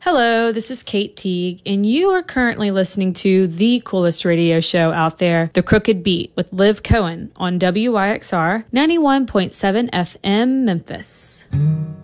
Hello, this is Kate Teague, and you are currently listening to the coolest radio show out there, The Crooked Beat, with Liv Cohen on WYXR 91.7 FM Memphis.